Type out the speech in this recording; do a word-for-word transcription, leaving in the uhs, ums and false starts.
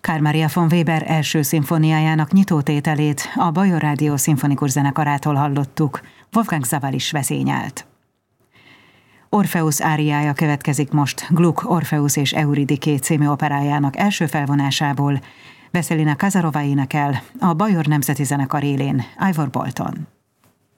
Carl Maria von Weber első szimfóniájának nyitótételét a Bajor Rádió szimfonikus zenekarától hallottuk, Wolfgang Sawal is vezényelt. Orpheus áriája következik most Gluck, Orpheus és Euridiké című operájának első felvonásából. Veselina Kazarova énekel, a Bajor Nemzeti Zenekar élén Ivor Bolton.